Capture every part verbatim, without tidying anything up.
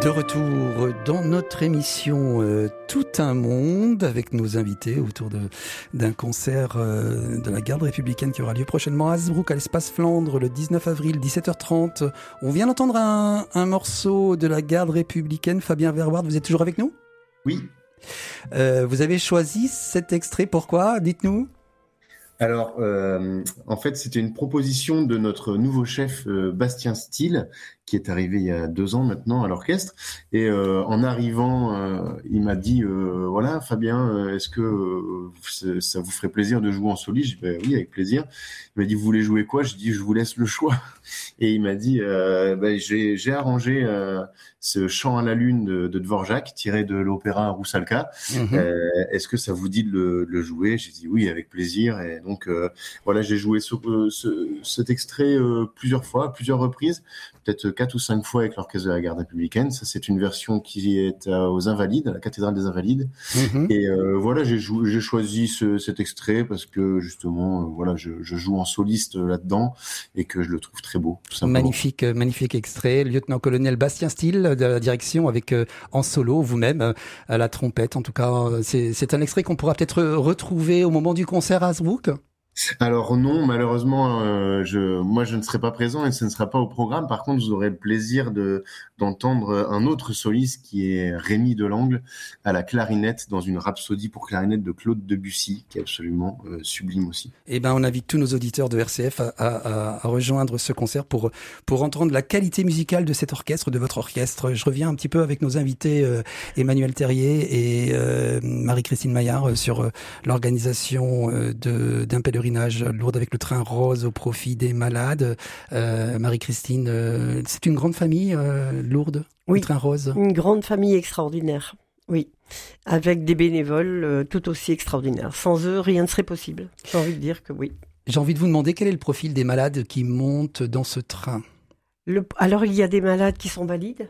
De retour dans notre émission euh, Tout un monde avec nos invités autour de, d'un concert euh, de la Garde républicaine qui aura lieu prochainement à Hazebrouck à l'Espace Flandre le dix-neuf avril, dix-sept heures trente. On vient d'entendre un, un morceau de la Garde républicaine. Fabien Verward, vous êtes toujours avec nous ? Oui. Euh, vous avez choisi cet extrait, pourquoi ? Dites-nous. Alors, euh, en fait, c'était une proposition de notre nouveau chef euh, Bastien Steele, qui est arrivé il y a deux ans maintenant à l'orchestre. Et euh, en arrivant, euh, il m'a dit euh, voilà, Fabien, est-ce que euh, ça vous ferait plaisir de jouer en soliste ? J'ai dit ben, oui, avec plaisir. Il m'a dit vous voulez jouer quoi ? J'ai dit je vous laisse le choix. Et il m'a dit euh, ben, j'ai, j'ai arrangé euh, ce chant à la lune de, de Dvorak tiré de l'opéra Roussalka. Mm-hmm. Euh, est-ce que ça vous dit de le, de le jouer ? J'ai dit oui, avec plaisir. Et donc euh, voilà, j'ai joué ce, ce, cet extrait euh, plusieurs fois, à plusieurs reprises, peut-être quatre ou cinq fois avec l'orchestre de la Garde républicaine. Ça, c'est une version qui est aux Invalides, à la cathédrale des Invalides. Mmh. Et euh, voilà, j'ai, jou- j'ai choisi ce, cet extrait parce que justement, euh, voilà, je, je joue en soliste là-dedans et que je le trouve très beau. Tout simplement. Magnifique, magnifique extrait. Lieutenant-colonel Bastien Steele de la direction avec euh, en solo, vous-même euh, à la trompette. En tout cas, c'est, c'est un extrait qu'on pourra peut-être retrouver au moment du concert à Hazebrouck. Alors non, malheureusement, euh, je, moi je ne serai pas présent et ce ne sera pas au programme. Par contre, vous aurez le plaisir de, d'entendre un autre soliste qui est Rémi Delangle à la clarinette dans une rhapsodie pour clarinette de Claude Debussy, qui est absolument euh, sublime aussi. Eh ben, on invite tous nos auditeurs de R C F à, à, à rejoindre ce concert pour pour entendre la qualité musicale de cet orchestre, de votre orchestre. Je reviens un petit peu avec nos invités euh, Emmanuel Terrier et euh, Marie-Christine Maillard euh, sur euh, l'organisation euh, de d'un pèlerinage Lourdes avec le train rose au profit des malades. Euh, Marie-Christine, euh, c'est une grande famille, euh, Lourdes, oui, le train rose. Une grande famille extraordinaire, oui. Avec des bénévoles euh, tout aussi extraordinaires. Sans eux, rien ne serait possible. J'ai envie de dire que oui. J'ai envie de vous demander quel est le profil des malades qui montent dans ce train. Le, alors, il y a des malades qui sont valides.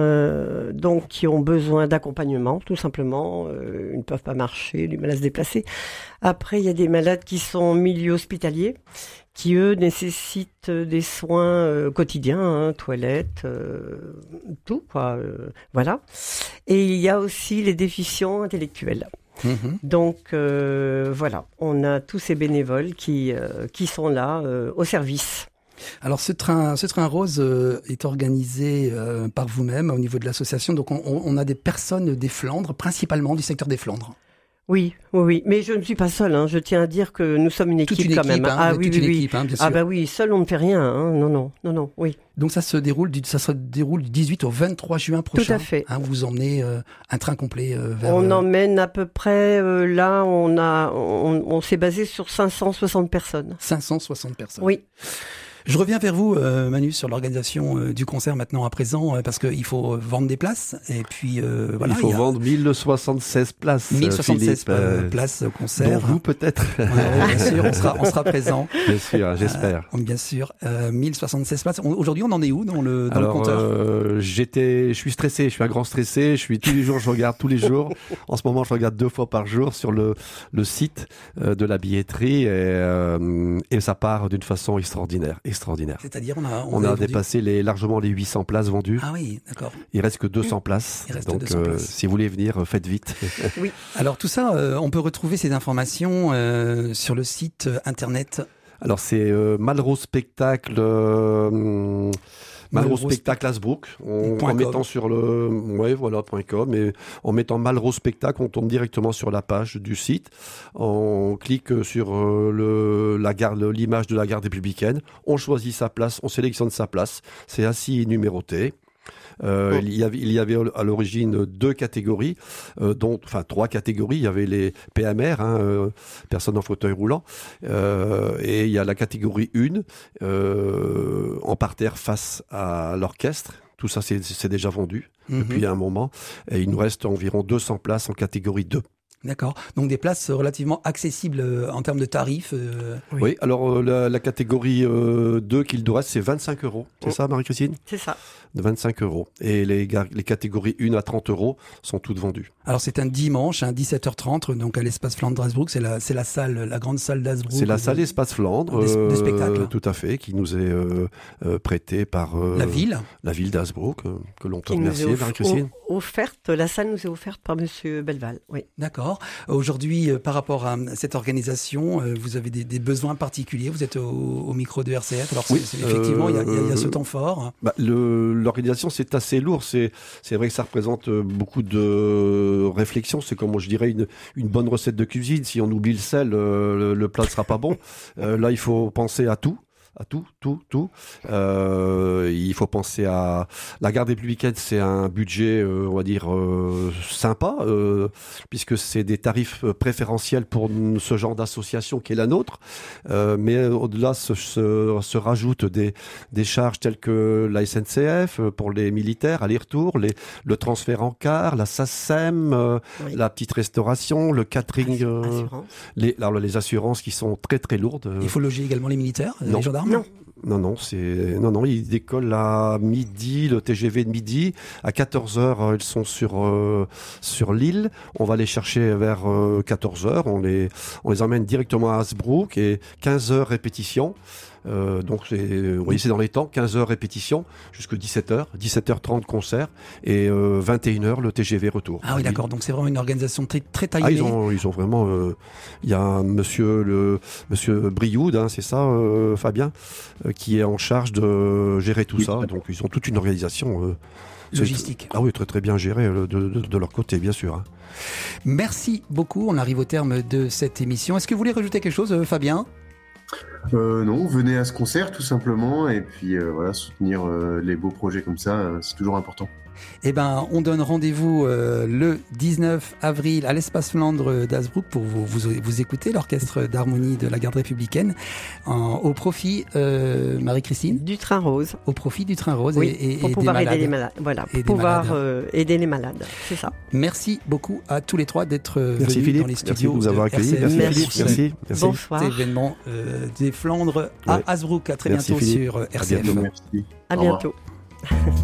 Euh, donc qui ont besoin d'accompagnement, tout simplement. Euh, ils ne peuvent pas marcher, du mal à se déplacer. Après, il y a des malades qui sont en milieu hospitalier, qui eux nécessitent des soins euh, quotidiens, hein, toilettes, euh, tout quoi. Euh, voilà. Et il y a aussi les déficients intellectuels. Mmh. Donc euh, voilà, on a tous ces bénévoles qui euh, qui sont là euh, au service. Alors ce train, ce train rose euh, est organisé euh, par vous-même au niveau de l'association. Donc on, on a des personnes des Flandres, principalement du secteur des Flandres. Oui, oui, oui. Mais je ne suis pas seule. Hein. Je tiens à dire que nous sommes une équipe, toute une quand équipe, même. Hein, ah oui, toute oui, une oui. Équipe, hein, bien sûr. Ah bah oui, seul on ne fait rien. Hein. Non, non, non, non. Oui. Donc ça se déroule du, ça se déroule du dix-huit au vingt-trois juin prochain. Tout à fait. Hein, vous emmenez euh, un train complet euh, vers. On euh... emmène à peu près. Euh, là, on a, on, on s'est basé sur cinq cent soixante personnes. cinq cent soixante personnes. Oui. Je reviens vers vous, euh, Manu, sur l'organisation euh, du concert maintenant à présent, euh, parce qu'il faut vendre des places. Et puis, euh, voilà, il faut il y a vendre mille soixante-seize places. mille soixante-seize Philippe, euh, places au concert. Dont vous, peut-être. Ouais, ouais, bien sûr, on sera, on sera présent. Bien sûr, j'espère. Euh, bien sûr. Euh, mille soixante-seize places. On, aujourd'hui, on en est où dans le, dans Alors, le compteur euh, j'étais, je suis stressé, je suis un grand stressé. Je suis tous les jours, je regarde tous les jours. En ce moment, je regarde deux fois par jour sur le, le site euh, de la billetterie et, euh, et ça part d'une façon extraordinaire, extraordinaire. C'est-à-dire On a, on on a dépassé les, largement les huit cents places vendues. Ah oui, d'accord. Il reste que deux cents places. Il reste donc, deux cents euh, places. si vous voulez venir, faites vite. Oui. Alors tout ça, euh, on peut retrouver ces informations euh, sur le site internet. Alors c'est euh, Malraux Spectacle. Euh, Malraux Spectacle Hazebrouck, en, en mettant sur le, ouais, voilà, .com, et en mettant Malraux Spectacle, on tombe directement sur la page du site. On clique sur euh, le, la garde, l'image de la Garde républicaine. On choisit sa place, on sélectionne sa place. C'est assis et numéroté. Euh, oh. il, y avait, il y avait à l'origine deux catégories, euh, dont, enfin trois catégories. Il y avait les P M R, hein, euh, personnes en fauteuil roulant, euh, et il y a la catégorie un, euh, en parterre face à l'orchestre. Tout ça, c'est, c'est déjà vendu mm-hmm. depuis un moment. Et il nous reste environ deux cents places en catégorie deux. D'accord. Donc des places relativement accessibles euh, en termes de tarifs. Euh... Oui. oui, alors euh, la, la catégorie euh, deux qu'il nous reste, c'est vingt-cinq euros. C'est oh. ça, Marie-Christine ? C'est ça. De vingt-cinq euros. Et les, les catégories un à trente euros sont toutes vendues. Alors c'est un dimanche, hein, dix-sept heures trente, donc à l'espace Flandre d'Hazebrouck. C'est la, c'est la salle, la grande salle d'Hazebrouck. C'est la salle de... Espace Flandre. Des, des spectacles. Euh, tout à fait, qui nous est euh, euh, prêtée par euh, la ville. La ville d'Hazebrouck, euh, que l'on peut remercier, off- Marie-Christine. Offerte, la salle nous est offerte par Monsieur Belval. Oui. D'accord. Aujourd'hui, euh, par rapport à cette organisation, euh, vous avez des, des besoins particuliers. Vous êtes au, au micro de R C F. Alors oui, c'est, effectivement, il euh, y, y, y a ce temps fort. Bah, le, l'organisation, c'est assez lourd. C'est, c'est vrai que ça représente beaucoup de réflexion. C'est comme je dirais une, une bonne recette de cuisine. Si on oublie le sel, euh, le, le plat ne sera pas bon. Euh, là, il faut penser à tout. À tout, tout, tout. Euh, il faut penser à la garde républicaine, c'est un budget, euh, on va dire, euh, sympa, euh, puisque c'est des tarifs préférentiels pour ce genre d'association qui est la nôtre. Euh, mais au-delà, se, se, se rajoutent des, des charges telles que la S N C F pour les militaires, aller-retour, les, le transfert en car, la S A C E M, euh, oui. la petite restauration, le catering, euh, les, alors les assurances qui sont très très lourdes. Il faut loger également les militaires, non. les gendarmes. Non. Non, non, c'est non, non. Ils décollent à midi, le T G V de midi. À quatorze heures, ils sont sur euh, sur l'île. On va les chercher vers euh, quatorze heures. On les on les emmène directement à Hazebrouck et quinze heures répétition. Euh, donc c'est, vous voyez, c'est dans les temps, quinze heures répétition jusqu'à dix-sept heures, dix-sept heures trente concert et euh, vingt et une heures le T G V retour. Ah oui, d'accord. Donc c'est vraiment une organisation très très taillée. Ah, ils ont ils ont vraiment. Il euh, y a un monsieur le monsieur Brioud, hein, c'est ça, euh, Fabien, euh, qui est en charge de gérer tout oui, ça. Donc ils ont toute une organisation. Euh, logistique. Ah oui, très très bien géré de, de, de leur côté, bien sûr. Hein. Merci beaucoup. On arrive au terme de cette émission. Est-ce que vous voulez rajouter quelque chose, Fabien ? Euh, non, venez à ce concert tout simplement et puis euh, voilà, soutenir euh, les beaux projets comme ça, euh, c'est toujours important. Eh ben, on donne rendez-vous euh, le dix-neuf avril à l'espace Flandre d'Hazebrouck pour vous, vous, vous écouter, l'orchestre d'harmonie de la garde républicaine, en, au profit, euh, Marie-Christine ? Du train rose. Au profit du train rose oui, et, et, pour et pouvoir des aider malades. les malades. Voilà, pour et pouvoir euh, aider les malades, c'est ça. Merci beaucoup à tous les trois d'être merci venus Philippe. dans les studios. Merci de nous avoir accueillis. Merci, merci, merci, merci. merci. Bonsoir. Cet événement euh, des Flandres à ouais. Hazebrouck. À très merci bientôt Philippe. sur R C F. À bientôt. Merci. À bientôt.